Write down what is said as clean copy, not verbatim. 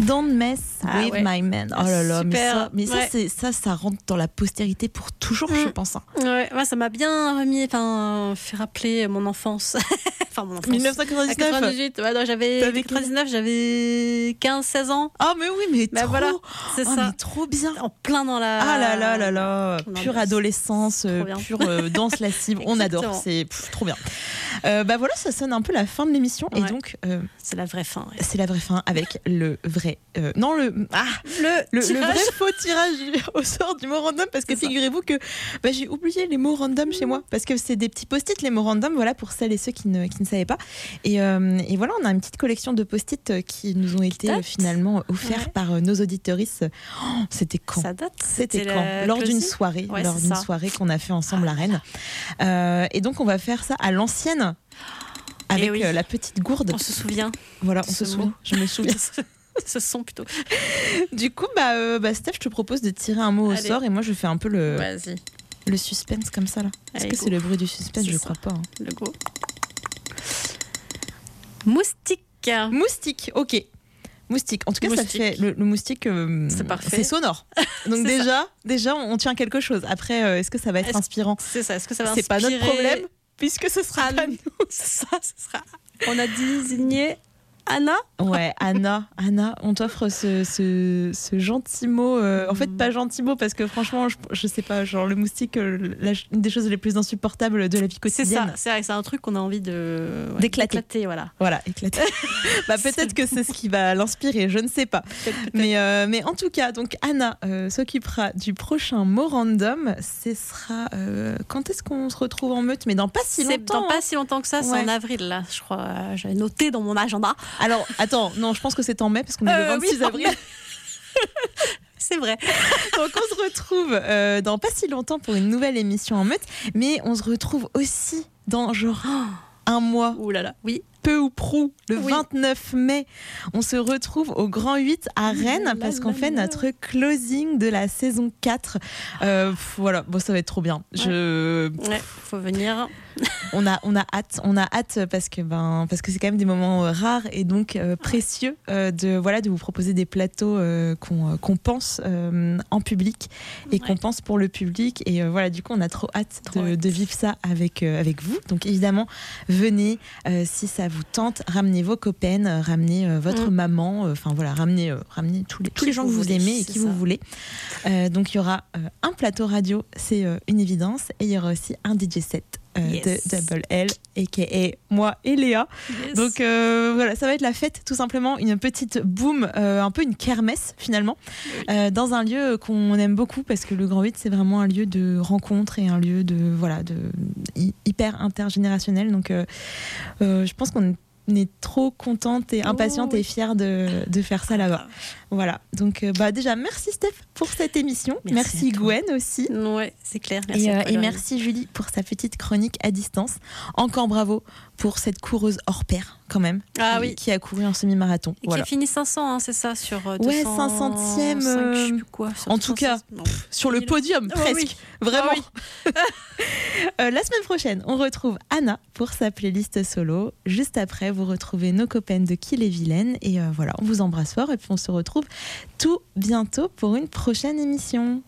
Don't mess with my man. Oh là là, super. mais ça rentre dans la postérité pour toujours, je pense. Ouais, ça m'a bien fait rappeler mon enfance. Enfin, mon enfance. 1999. 98. Ouais, non, j'avais 99, j'avais 15-16 ans. Ah, mais oui, mais trop. Voilà, c'est ça. Mais trop bien. En plein dans la. Ah là là. Pure adolescence, pure danse lascive. On adore. C'est trop bien. Voilà, ça sonne un peu la fin de l'émission. Et donc. C'est la vraie fin. Ouais. C'est la vraie fin avec le vrai. Le vrai faux tirage au sort du mot random. Parce que figurez-vous que j'ai oublié les mots random chez moi. Parce que c'est des petits post-it, les mots random, voilà, pour celles et ceux qui ne savaient pas. Et voilà, on a une petite collection de post-it qui nous ont été finalement offerts par nos auditorices. C'était quand ? Ça date. C'était quand ? Lors d'une soirée. Lors d'une soirée qu'on a fait ensemble à Rennes. Et donc, on va faire ça à l'ancienne. Avec la petite gourde. On se souvient. Voilà, on se souvient. Je me souviens. Ce son plutôt. Du coup, Steph, je te propose de tirer un mot au sort et moi je fais un peu le suspense comme ça là. Est-ce que c'est le bruit du suspense ? Je crois pas. Le go. Moustique. Moustique, ok. Moustique. En tout cas, ça fait le moustique. C'est parfait. C'est sonore. Donc déjà, on tient quelque chose. Après, est-ce que ça va être inspirant ? C'est ça. Est-ce que ça va inspirer ? C'est pas notre problème. Puisque ce sera pas nous. Ça, ce sera. On a désigné Anna. Ouais, Anna, on t'offre ce gentil mot. En fait, pas gentil mot parce que franchement, je sais pas, genre le moustique, une des choses les plus insupportables de la vie quotidienne. C'est ça, c'est un truc qu'on a envie d'éclater, voilà. Voilà, éclater. Peut-être que c'est ce qui va l'inspirer, je ne sais pas. Peut-être. Mais en tout cas, donc Anna s'occupera du prochain mot random. Ce sera quand est-ce qu'on se retrouve en meute ? Mais dans pas si longtemps. C'est dans pas si longtemps que ça, c'est en avril là, je crois. J'avais noté dans mon agenda. Alors, attends, non, je pense que c'est en mai parce qu'on est le 26 avril. C'est vrai. Donc on se retrouve dans pas si longtemps pour une nouvelle émission en meute, mais on se retrouve aussi dans genre un mois. Ouh là là, oui. Peu ou prou, le 29 mai, on se retrouve au Grand 8 à Rennes parce qu'on fait notre closing de la saison 4. Voilà, bon, ça va être trop bien. Faut venir. On a hâte parce que c'est quand même des moments rares et donc précieux de vous proposer des plateaux qu'on pense en public et qu'on pense pour le public et voilà, du coup on a trop hâte de vivre ça avec vous. Donc évidemment venez si ça vous tente, ramenez vos copaines, ramenez votre maman, enfin voilà, ramenez tous les gens que vous aimez et qui vous voulez. Donc il y aura un plateau radio, c'est une évidence, et il y aura aussi un DJ set de Double L, a.k.a. moi et Léa. Yes. Donc voilà, ça va être la fête, tout simplement, une petite boom, un peu une kermesse finalement, dans un lieu qu'on aime beaucoup parce que le Grand 8 c'est vraiment un lieu de rencontre et un lieu de hyper intergénérationnel. Donc je pense qu'on est trop contente et impatiente et fière de faire ça là-bas. Voilà, donc déjà merci Steph pour cette émission, merci Gwen aussi. Ouais, c'est clair. Merci et merci Julie pour sa petite chronique à distance. Encore bravo pour cette coureuse hors pair quand même, qui a couru un semi-marathon. Et qui a fini 500, hein, c'est ça, sur 200, 500e. je sais plus quoi, en tout cas, sur le podium, presque. Vraiment. La semaine prochaine, on retrouve Anna pour sa playlist solo. Juste après, vous retrouvez nos copaines de Kiel-et-Vilaine. Et voilà, on vous embrasse fort et puis on se retrouve tout bientôt pour une prochaine émission.